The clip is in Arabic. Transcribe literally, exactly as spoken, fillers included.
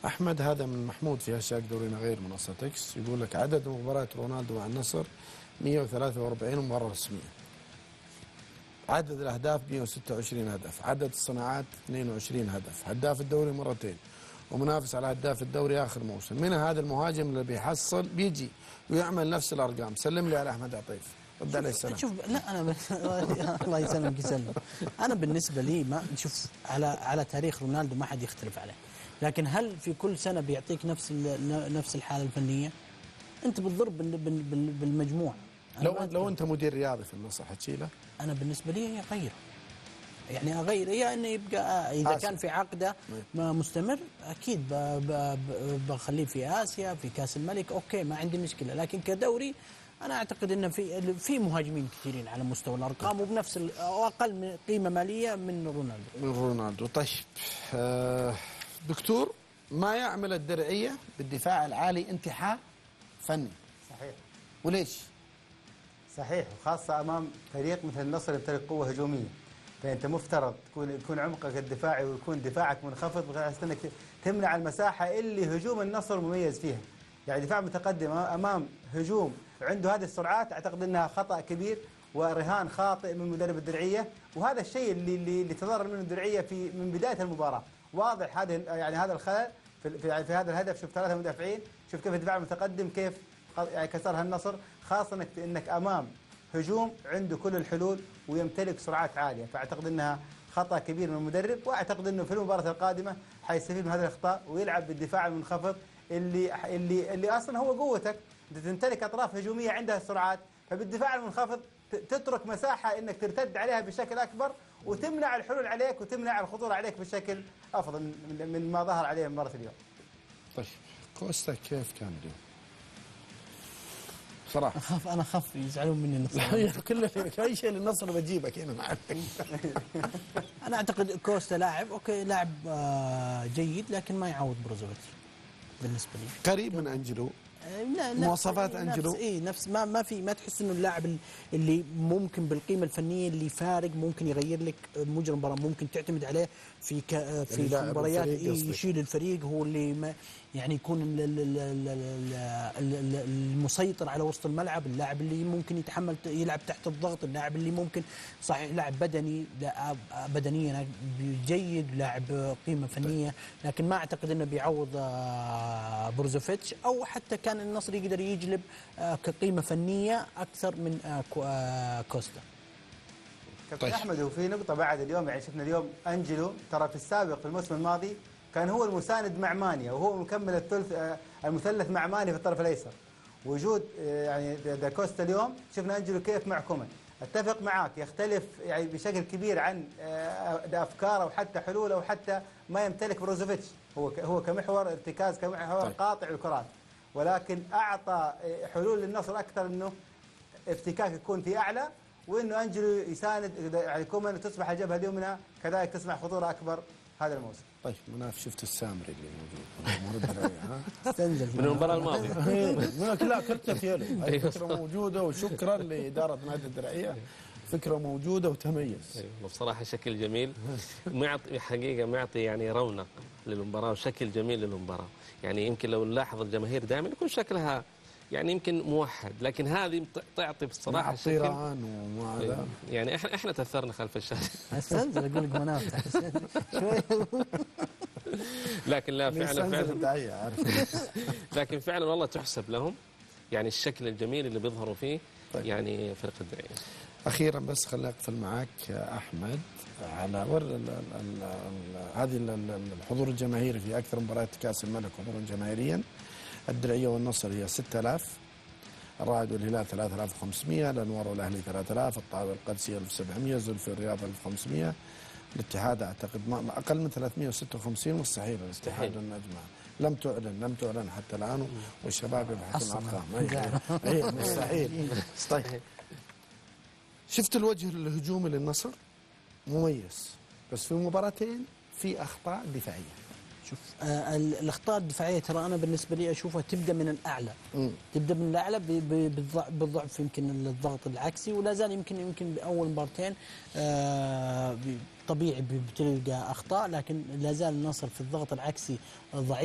أحمد، هذا من محمود في هاشتاج دورينا غير منصة اكس، يقول لك عدد مباريات رونالدو مع النصر مئة وثلاثة وأربعين مباراة رسمية، عدد الأهداف مئة وستة وعشرين هدف، عدد الصناعات اثنين وعشرين هدف، هداف الدوري مرتين، ومنافس على هداف الدوري آخر موسم. من هذا المهاجم اللي بيحصل بيجي ويعمل نفس الأرقام؟ سلم لي على أحمد عطيف، رد عليه السلام. شوف، لا أنا ب... الله يسلمك يسلم. أنا بالنسبة لي ما نشوف على على تاريخ رونالدو ما حد يختلف عليه، لكن هل في كل سنة بيعطيك نفس نفس الحالة الفنية؟ أنت بتضرب بالمجموع. لو لو أنت مدير رياضي في النصر حتشيله؟ أنا بالنسبة لي أغيره، يعني أغير هي إنه يبقى إذا آسيا. كان في عقده مستمر أكيد بخليه في آسيا، في كأس الملك، أوكي ما عندي مشكلة، لكن كدوري أنا أعتقد إن في في مهاجمين كثيرين على مستوى الأرقام وبنفس أو أقل قيمة مالية من رونالدو. من رونالدو. طيب آه دكتور، ما يعمل الدرعية بالدفاع العالي انتحاء فني. صحيح. وليش؟ صحيح، وخاصة أمام فريق مثل النصر يمتلك قوة هجومية، فأنت مفترض تكون يكون عمقك الدفاعي ويكون دفاعك منخفض بحيث أنك تمنع المساحة اللي هجوم النصر مميز فيها. يعني دفاع متقدم أمام هجوم عنده هذه السرعات، أعتقد أنها خطأ كبير ورهان خاطئ من مدرب الدرعية، وهذا الشيء اللي اللي, اللي تضرر منه الدرعية في من بداية المباراة. واضح هذا يعني هذا الخلل في, في, في هذا الهدف. شوف ثلاثة مدافعين، شوف كيف الدفاع المتقدم كيف يعني كسرها النصر، خاصة انك انك امام هجوم عنده كل الحلول ويمتلك سرعات عالية. فاعتقد انها خطأ كبير من المدرب، واعتقد انه في المباراة القادمة حيستفيد من هذه الاخطاء ويلعب بالدفاع المنخفض اللي اللي اللي اصلا هو قوتك. انت تمتلك اطراف هجومية عندها السرعات، فبالدفاع المنخفض تترك مساحة انك ترتد عليها بشكل اكبر وتمنع الحلول عليك وتمنع الخطورة عليك بشكل افضل من ما ظهر عليه مباراة اليوم. طيب كوستا كيف كان اليوم؟ صراحة أخاف أنا أخاف يزعلون مني النصر. كل أي شيء للنصر بجيبك هنا معك. أنا أعتقد كوستا لاعب أوكي، لاعب جيد، لكن ما يعوض بروزوفيتش بالنسبة لي. قريب من أنجلو. لا مواصفات أنجلو نفس إيه نفس ما ما في ما تحس إنه اللاعب اللي ممكن بالقيمة الفنية اللي فارق ممكن يغير لك مجرى المباراة، ممكن تعتمد عليه في ك في مباريات إيه يشيل الفريق، هو اللي ما يعني يكون المسيطر على وسط الملعب، اللاعب اللي ممكن يتحمل يلعب تحت الضغط، اللاعب اللي ممكن صحيح لاعب بدني بدنيا جيد، لاعب قيمة فنية، لكن ما أعتقد إنه بيعوض بروزوفيتش، أو حتى كان النصر يقدر يجلب كقيمة فنية أكثر من كوستا. كابتن أحمد، وفي نقطة بعد اليوم، يعني شفنا اليوم أنجلو ترى في السابق في الموسم الماضي كان هو المساند مع مانيا، وهو مكمل الثلث المثلث مع مانيا في الطرف الأيسر. وجود يعني دا كوستا اليوم شفنا أنجلو كيف مع كومان. اتفق معاك، يختلف يعني بشكل كبير عن أفكاره وحتى حلوله وحتى ما يمتلك بروزوفيتش. هو هو كمحور ارتكاز، كمحور طيب. قاطع الكرات، ولكن أعطى حلول للنصر أكثر، إنه افتكاك يكون في أعلى، وإنه أنجلو يساند يعني كومان وتصبح الجبهة اليمنى كذلك تصبح خطورة أكبر هذا الموسم. طيب مناف، شفت السامري اللي موجود ها؟ من المباراة الماضية. لا كرتك يله، هي فكرة موجودة، وشكرا لإدارة نادي الدرعية، فكرة موجودة وتميز. ايوه بصراحة شكل جميل، معطي حقيقة معطي يعني رونق للمباراة وشكل جميل للمباراة. يعني يمكن لو نلاحظ الجماهير دائما يكون شكلها يعني يمكن موحد، لكن هذه تعطي بصراحه شكل ومع هذا يعني احنا احنا تاثرنا خلف الشاشه. استنزل اقول لك منافع شوي. لكن لا فعلا فعلا لكن فعلا والله تحسب لهم يعني الشكل الجميل اللي بيظهروا فيه. طيب. يعني فرقه الدرعيه. اخيرا بس خليني اقفل معك احمد على ور هذه الحضور الجماهيري في اكثر مباريات كاس الملك حضورا جماهيريا. الدرعية والنصر هي ستة آلاف، الرائد والهلال ثلاثة آلاف وخمسمئة، الأنوار والأهلي ثلاثة آلاف، الطائي والقادسية ألف وسبعمئة، زلفي والرياض ألف وخمسمئة، الاتحاد أعتقد ما أقل من ثلاثمئة وستة وخمسين، مستحيل الاتحاد والنجمة لم تعلن لم تعلن حتى الآن، والشباب يبحثون الأرقام. أي مستحيل. طيب شفت الوجه الهجومي للنصر مميز، بس في مباراتين في أخطاء دفاعية. شوف آه الاخطاء الدفاعيه ترى انا بالنسبه لي اشوفها تبدا من الاعلى، م. تبدا من الاعلى بالضعف، يمكن الضغط العكسي، ولا زال يمكن يمكن باول مبارتين آه طبيعي بتلقى اخطاء، لكن لا زال النصر في الضغط العكسي ضعيف.